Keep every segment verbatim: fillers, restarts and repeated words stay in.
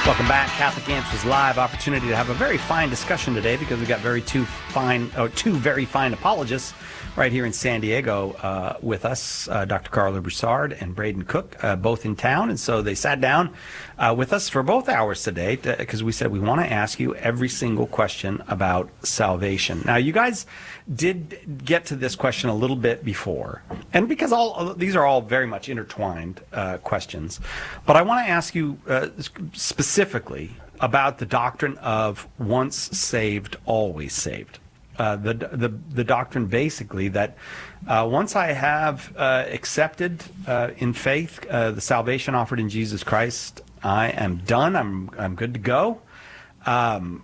Welcome back. Catholic Answers Live. Opportunity to have a very fine discussion today because we've got very two fine, oh, two very fine apologists right here in San Diego uh, with us, uh, Doctor Carla Broussard and Braden Cook, uh, both in town. And so they sat down uh, with us for both hours today because we said we want to ask you every single question about salvation. Now, you guys did get to this question a little bit before, and because all these are all very much intertwined uh, questions, but I want to ask you uh, specifically about the doctrine of once saved, always saved. Uh, the, the the doctrine basically that uh, once I have uh, accepted uh, in faith uh, the salvation offered in Jesus Christ, I am done. I'm I'm good to go. Um,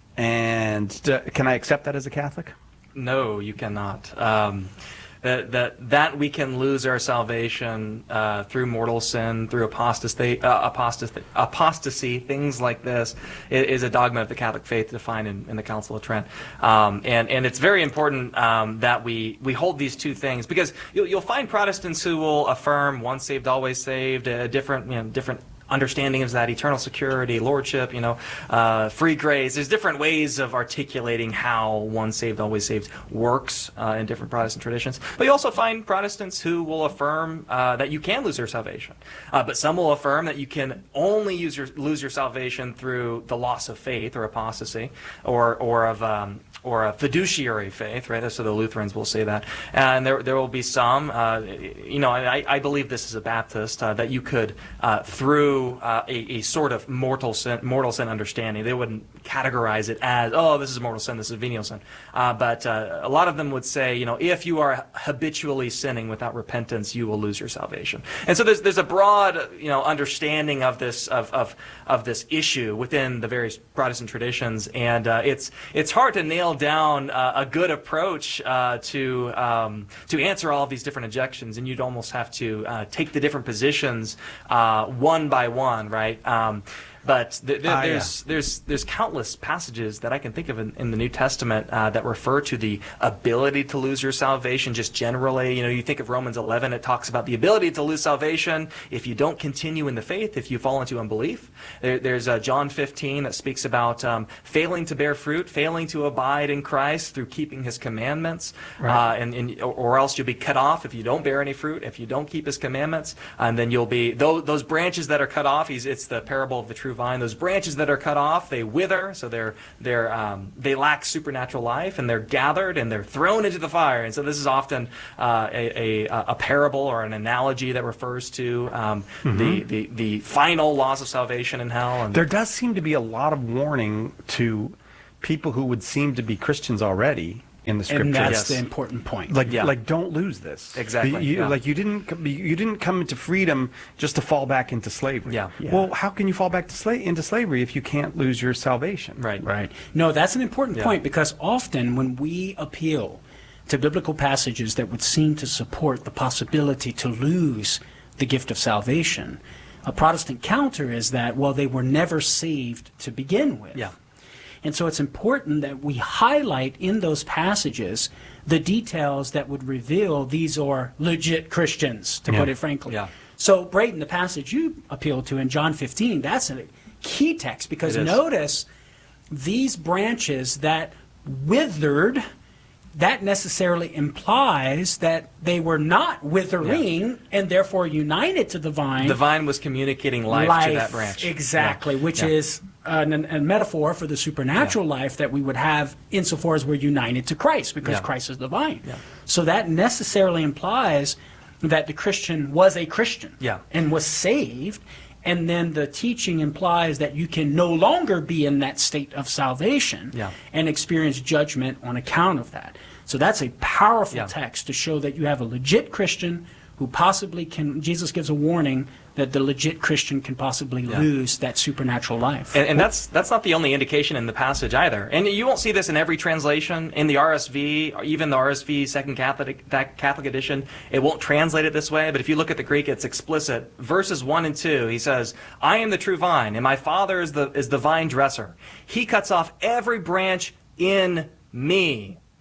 and uh, can I accept that as a Catholic? No, you cannot. Um, that that that we can lose our salvation uh, through mortal sin, through apostasy, uh, apostasy, apostasy, things like this, is a dogma of the Catholic faith defined in, in the Council of Trent. Um, and and it's very important um, that we we hold these two things, because you'll you'll find Protestants who will affirm once saved, always saved, a different you know different. understanding of that, eternal security, lordship, you know, uh, free grace. There's different ways of articulating how once saved, always saved works uh, in different Protestant traditions. But you also find Protestants who will affirm uh, that you can lose your salvation. Uh, but some will affirm that you can only use your, lose your salvation through the loss of faith or apostasy, or or of um, or a fiduciary faith, right? So the Lutherans will say that. And there there will be some, uh, you know, I, I believe this as a Baptist, uh, that you could, uh, through Uh, a, a sort of mortal sin, mortal sin understanding. They wouldn't categorize it as, oh, this is mortal sin, this is venial sin. Uh, but uh, a lot of them would say, you know, if you are habitually sinning without repentance, you will lose your salvation. And so there's there's a broad, you know, understanding of this of of of this issue within the various Protestant traditions, and uh, it's it's hard to nail down uh, a good approach uh, to um, to answer all of these different objections, and you'd almost have to uh, take the different positions uh, one by one, right? Um, but th th uh, there's yeah. there's there's countless passages that I can think of in, in the New Testament uh, that refer to the ability to lose your salvation. Just generally, you know, you think of Romans eleven, it talks about the ability to lose salvation if you don't continue in the faith, if you fall into unbelief. There, there's uh, John fifteen that speaks about um, failing to bear fruit, failing to abide in Christ through keeping His commandments, right. uh, and, and or else you'll be cut off if you don't bear any fruit, if you don't keep His commandments, and then you'll be those, those branches that are cut off. He's, it's the parable of the true vine. Those branches that are cut off, they wither, so they're they're um, they lack supernatural life, and they're gathered and they're thrown into the fire. And so this is often uh, a, a a parable or an analogy that refers to um, mm-hmm. the, the the final loss of salvation in hell. And there does seem to be a lot of warning to people who would seem to be Christians already in the scriptures. And that's yes. the important point. Like, yeah. like, don't lose this. Exactly. You, yeah. Like, you didn't, you didn't come into freedom just to fall back into slavery. Yeah. yeah. Well, how can you fall back to sla into slavery if you can't lose your salvation? Right. Right. No, that's an important Yeah. point, because often when we appeal to biblical passages that would seem to support the possibility to lose the gift of salvation, a Protestant counter is that, well, they were never saved to begin with. Yeah. And so it's important that we highlight in those passages the details that would reveal these are legit Christians, to Yeah. put it frankly. Yeah. So, Braden, the passage you appealed to in John fifteen, that's a key text, because It is. notice these branches that withered, that necessarily implies that they were not withering Yeah. and therefore united to the vine. The vine was communicating life, to that branch. Exactly, Yeah. which Yeah. is an, an, a metaphor for the supernatural Yeah. life that we would have insofar as we're united to Christ, because Yeah. Christ is the vine. Yeah. So that necessarily implies that the Christian was a Christian Yeah. and was saved, and then the teaching implies that you can no longer be in that state of salvation Yeah. and experience judgment on account of that. So that's a powerful Yeah. text to show that you have a legit Christian who possibly can, Jesus gives a warning that the legit Christian can possibly Yeah. lose that supernatural life. And, and that's that's not the only indication in the passage either. And you won't see this in every translation. In the R S V, or even the R S V Second Catholic that Catholic edition, it won't translate it this way. But if you look at the Greek, it's explicit. Verses one and two, he says, "I am the true vine, and my Father is the is the vine dresser. He cuts off every branch in me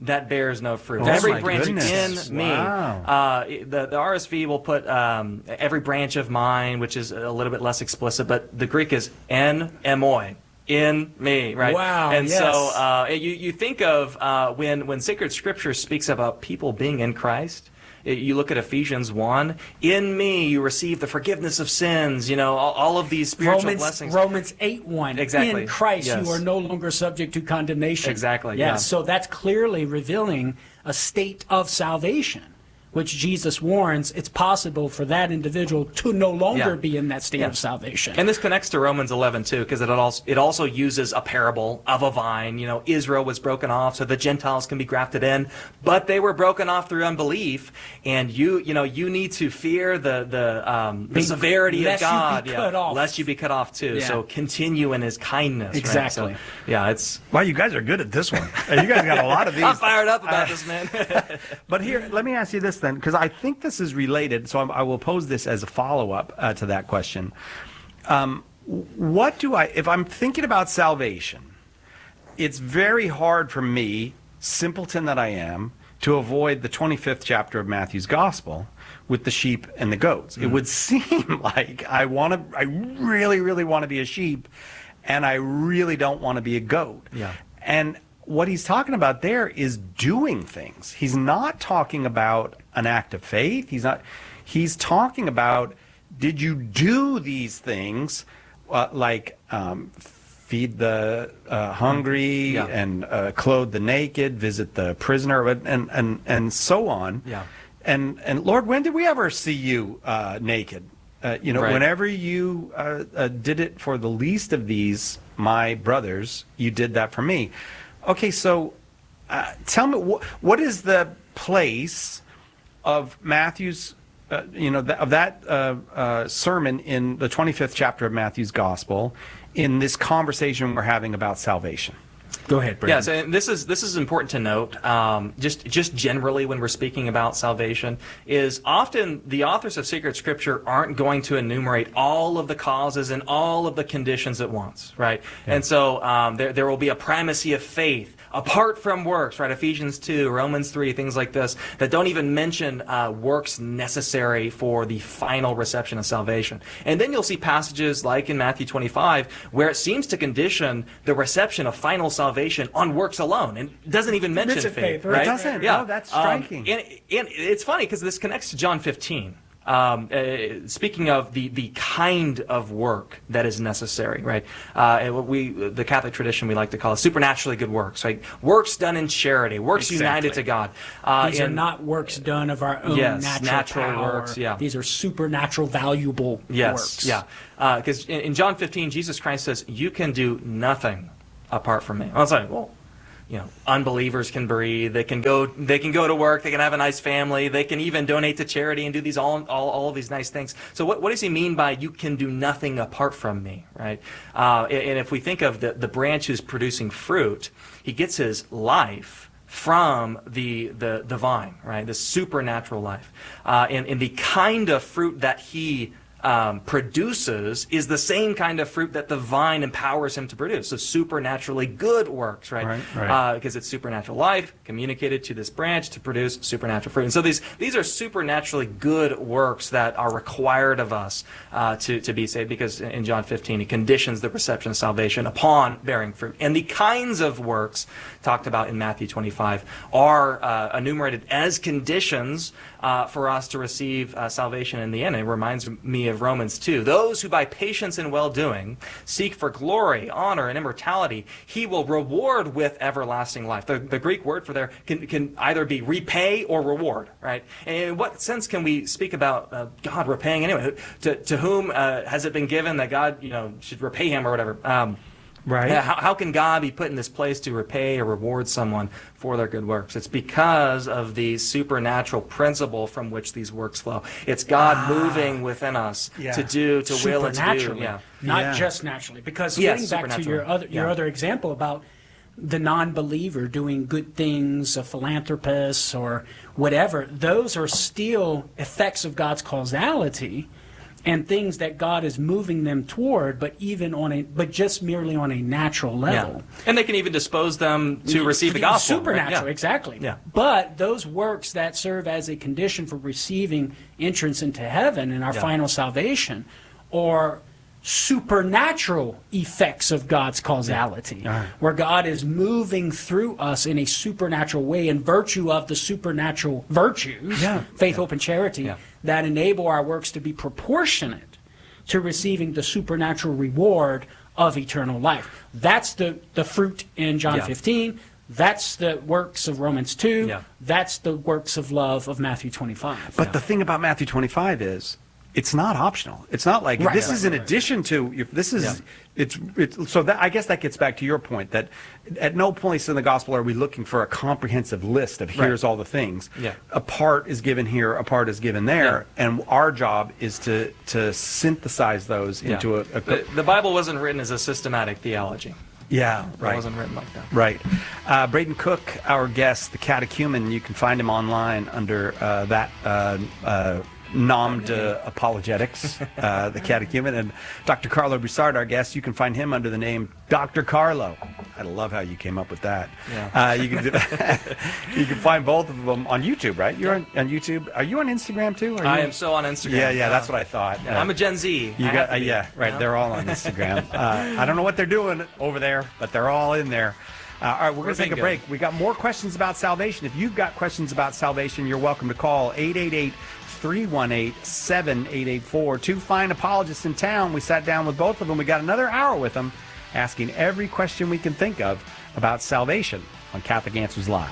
that bears no fruit. Oh, every my branch goodness. in me. Wow. Uh, the, the R S V will put um, every branch of mine, which is a little bit less explicit, but the Greek is en emoi. In me, right? Wow, And yes. so uh, you, you think of uh, when, when Sacred Scripture speaks about people being in Christ, you look at Ephesians one, in me you receive the forgiveness of sins, you know, all, all of these spiritual Romans, blessings. Romans eight one. Exactly. In Christ Yes. you are no longer subject to condemnation. Exactly, Yeah, yeah. so that's clearly revealing a state of salvation, which Jesus warns it's possible for that individual to no longer Yeah. be in that state Yeah. of salvation. And this connects to Romans eleven too, because it also it also uses a parable of a vine. You know, Israel was broken off so the Gentiles can be grafted in, but they were broken off through unbelief. And you you know you need to fear the the um, the Be- severity of lest you be God, cut yeah, off. lest you be cut off too. Yeah. So continue in His kindness. right? Exactly. So, yeah, it's. Wow, you guys are good at this one. You guys got a lot of these. I'm fired up about this, man. But here, let me ask you this then, because I think this is related, so I'm, I will pose this as a follow-up uh, to that question. Um, what do I, if I'm thinking about salvation, it's very hard for me, simpleton that I am, to avoid the twenty-fifth chapter of Matthew's Gospel with the sheep and the goats. Mm. It would seem like I want to, I really, really want to be a sheep, and I really don't want to be a goat. Yeah. And what he's talking about there is doing things. He's not talking about an act of faith. He's not. He's talking about, did you do these things, uh, like um, feed the uh, hungry Yeah. and uh, clothe the naked, visit the prisoner, and and and so on. Yeah. And and Lord, when did we ever see you uh, naked? Uh, you know, Right. whenever you uh, uh, did it for the least of these, my brothers, you did that for me. Okay, so uh, tell me, wh- what is the place of Matthew's, uh, you know, th- of that uh, uh, sermon in the twenty-fifth chapter of Matthew's Gospel in this conversation we're having about salvation? Go ahead, Brandon. Yes, and this is this is important to note. Um, just just generally, when we're speaking about salvation, is often the authors of Sacred Scripture aren't going to enumerate all of the causes and all of the conditions at once, right? And so um, there there will be a primacy of faith apart from works, right? Ephesians two, Romans three, things like this that don't even mention uh, works necessary for the final reception of salvation. And then you'll see passages like in Matthew twenty-five where it seems to condition the reception of final salvation on works alone, and doesn't even mention Mention faith, faith, right? It doesn't. Yeah, No, that's Um, striking. and, and it's funny because this connects to John fifteen. Um, uh, speaking of the, the kind of work that is necessary, right? Uh, and what we, the Catholic tradition, we like to call it supernaturally good works, right? Works done in charity, works Exactly. united to God. Uh, These are and- not works done of our own Yes, natural, natural power. works, yeah. These are supernatural, valuable Yes, works. yeah. Because in, in John fifteen, Jesus Christ says, "You can do nothing apart from me." I was like, well, you know, unbelievers can breathe. They can go. They can go to work. They can have a nice family. They can even donate to charity and do these all all, all of these nice things. So what, what does he mean by "you can do nothing apart from me"? Right? Uh, and, and if we think of the the branch who's producing fruit, he gets his life from the the the vine, right? The supernatural life, uh, and and the kind of fruit that he Um, produces is the same kind of fruit that the vine empowers him to produce. So supernaturally good works, right? Right, right. Because it's supernatural life communicated to this branch to produce supernatural fruit. And so these these are supernaturally good works that are required of us uh, to, to be saved, because in John fifteen he conditions the reception of salvation upon bearing fruit. And the kinds of works talked about in Matthew twenty-five are uh, enumerated as conditions uh, for us to receive uh, salvation in the end. It reminds me of Romans two. Those who by patience and well-doing seek for glory, honor, and immortality, he will reward with everlasting life. The, the Greek word for there can, can either be repay or reward, right? And in what sense can we speak about uh, God repaying anyway? To, to whom uh, has it been given that God, you know, should repay him or whatever? Um, Right. Yeah, how, how can God be put in this place to repay or reward someone for their good works? It's because of the supernatural principle from which these works flow. It's God Ah. moving within us Yeah. to do, to will, and to do. Supernaturally, Yeah. not Yeah. just naturally. Because Yes, getting back to your supernaturally. other your Yeah. other example about the non-believer doing good things, a philanthropist or whatever, those are still effects of God's causality. and things that God is moving them toward, but even on a, but just merely on a natural level. Yeah. And they can even dispose them to receive the gospel. Supernatural, right? yeah. exactly. Yeah. But those works that serve as a condition for receiving entrance into heaven and our Yeah. final salvation are supernatural effects of God's causality, Yeah. where God is moving through us in a supernatural way in virtue of the supernatural virtues, Yeah. faith, hope, and charity, Yeah. that enable our works to be proportionate to receiving the supernatural reward of eternal life. That's the, the fruit in John Yeah. fifteen. That's the works of Romans two. Yeah. That's the works of love of Matthew twenty-five. But the thing about Matthew twenty-five is, it's not optional. It's not like Right, this right, is in right, right. addition to. If this is, Yeah. it's, it's so that I guess that gets back to your point that at no point in the gospel are we looking for a comprehensive list of here's Right. all the things. Yeah. A part is given here, a part is given there, and our job is to to synthesize those Yeah. into a. a The, the Bible wasn't written as a systematic theology. yeah, It right. wasn't written like that. Right. Uh, Braden Cook, our guest, the catechumen, you can find him online under uh, that uh, uh, nom de apologetics, uh, the catechumen. And Doctor Carlo Broussard, our guest, you can find him under the name Doctor Carlo. I love how you came up with that. Yeah. Uh, you can do you can find both of them on YouTube, right? You're on, on YouTube. Are you on Instagram too? Are I you- am so on Instagram. Yeah, yeah, that's what I thought. Yeah, I'm a Gen Z. You I got, have to uh, be, yeah, right. you know? They're all on Instagram. uh, I don't know what they're doing over there, but they're all in there. Uh, all right, we're going to take a being break. We got more questions about salvation. If you've got questions about salvation, you're welcome to call eight eight eight, three one eight, seven eight eight four. Two fine apologists in town. We sat down with both of them. We got another hour with them, asking every question we can think of about salvation on Catholic Answers Live.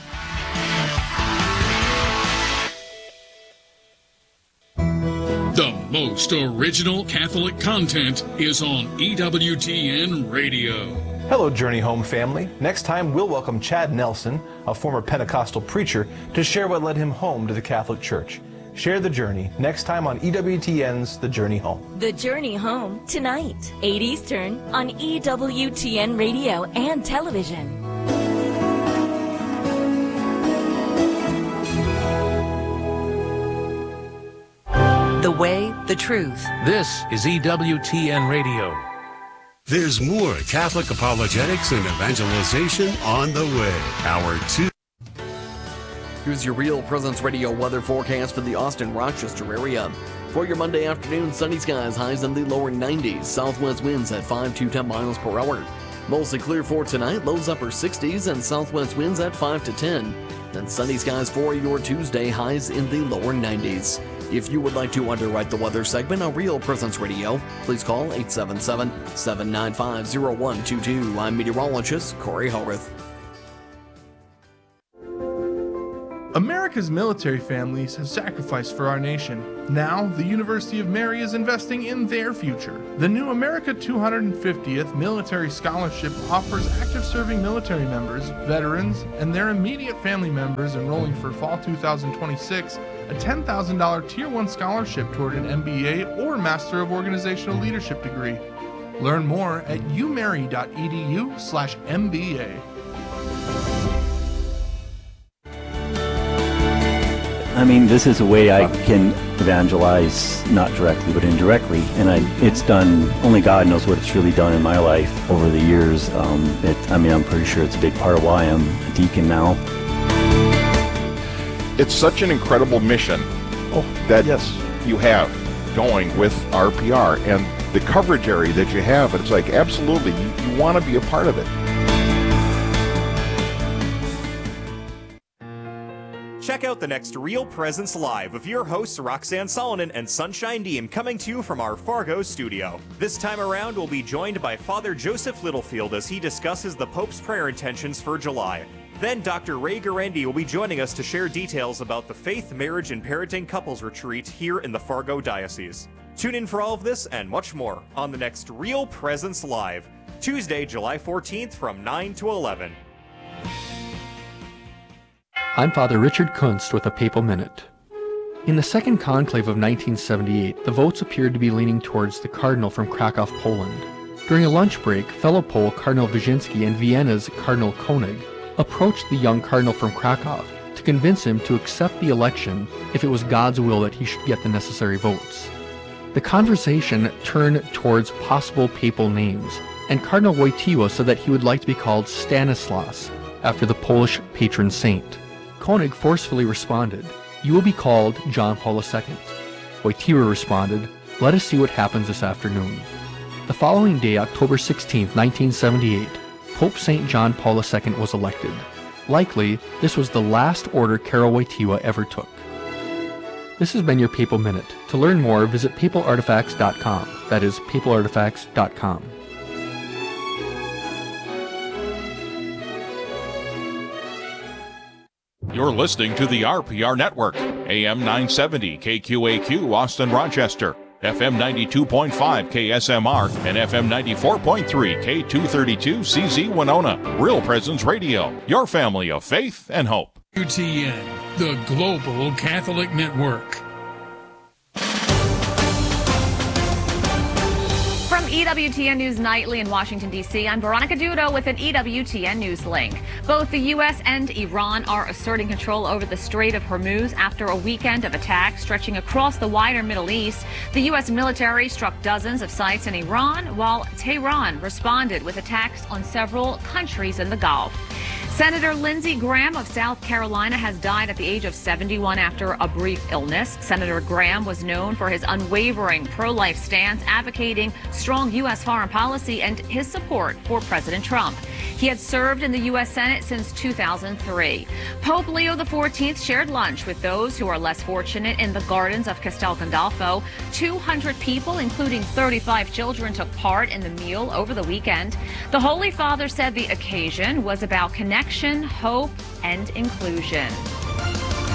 The most original Catholic content is on E W T N Radio. Hello, Journey Home family. Next time, we'll welcome Chad Nelson, a former Pentecostal preacher, to share what led him home to the Catholic Church. Share the journey next time on E W T N's The Journey Home. The Journey Home, tonight, eight Eastern, on E W T N Radio and television. The way, the truth. This is E W T N Radio. There's more Catholic apologetics and evangelization on the way. Hour two. Here's your Real Presence Radio weather forecast for the Austin-Rochester area. For your Monday afternoon, sunny skies, highs in the lower nineties, southwest winds at five to ten miles per hour. Mostly clear for tonight, lows upper sixties, and southwest winds at five to ten. Then sunny skies for your Tuesday, highs in the lower nineties. If you would like to underwrite the weather segment on Real Presence Radio, please call eight seven seven, seven nine five, zero one two two. I'm meteorologist Corey Howarth. America's military families have sacrificed for our nation. Now, the University of Mary is investing in their future. The new America two hundred fiftieth Military Scholarship offers active serving military members, veterans, and their immediate family members enrolling for fall two thousand twenty-six a ten thousand dollars Tier one scholarship toward an M B A or Master of Organizational Leadership degree. Learn more at umary.edu slash MBA. I mean, this is a way I can evangelize, not directly, but indirectly. And I, it's done, only God knows what it's really done in my life over the years. Um, it, I mean, I'm pretty sure it's a big part of why I'm a deacon now. It's such an incredible mission oh, that yes. you have going with R P R. And the coverage area that you have, it's like, absolutely, you, you want to be a part of it. Check out the next Real Presence Live of your hosts Roxanne Solonen and Sunshine Deem, coming to you from our Fargo studio. This time around, we'll be joined by Father Joseph Littlefield as he discusses the Pope's prayer intentions for July. Then Doctor Ray Guarendi will be joining us to share details about the Faith, Marriage, and Parenting Couples Retreat here in the Fargo Diocese. Tune in for all of this and much more on the next Real Presence Live, Tuesday, July fourteenth from nine to eleven. I'm Father Richard Kunst with a Papal Minute. In the Second Conclave of nineteen seventy-eight, the votes appeared to be leaning towards the Cardinal from Krakow, Poland. During a lunch break, fellow Pole Cardinal Wyszynski and Vienna's Cardinal Koenig approached the young Cardinal from Krakow to convince him to accept the election if it was God's will that he should get the necessary votes. The conversation turned towards possible papal names, and Cardinal Wojtyła said that he would like to be called Stanislaus, after the Polish patron saint. Koenig forcefully responded, "You will be called John Paul the Second." Wojtyła responded, "Let us see what happens this afternoon." The following day, October sixteenth, nineteen seventy-eight, Pope Saint John Paul the Second was elected. Likely, this was the last order Karol Wojtyła ever took. This has been your Papal Minute. To learn more, visit papal artifacts dot com. That is papal artifacts dot com. You're listening to the R P R Network, A M nine seventy K Q A Q Austin Rochester, F M ninety-two point five K S M R, and F M ninety-four point three K two thirty-two C Z Winona. Real Presence Radio, your family of faith and hope. U T N, the Global Catholic Network. From E W T N News Nightly in Washington, D C, I'm Veronica Dudo with an E W T N News link. Both the U S and Iran are asserting control over the Strait of Hormuz after a weekend of attacks stretching across the wider Middle East. The U S military struck dozens of sites in Iran, while Tehran responded with attacks on several countries in the Gulf. Senator Lindsey Graham of South Carolina has died at the age of seventy-one after a brief illness. Senator Graham was known for his unwavering pro-life stance, advocating strong U S foreign policy and his support for President Trump. He had served in the U S Senate since two thousand three. Pope Leo the fourteenth shared lunch with those who are less fortunate in the gardens of Castel Gandolfo. two hundred people, including thirty-five children, took part in the meal over the weekend. The Holy Father said the occasion was about connection, hope, and inclusion.